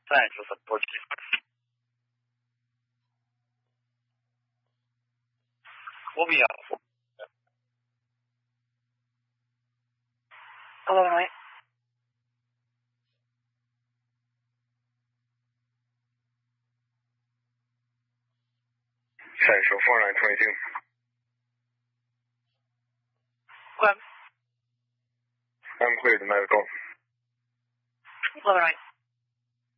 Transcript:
Central support. We'll be up. 1108. Central 4922. Web. I'm cleared to medical. 1108.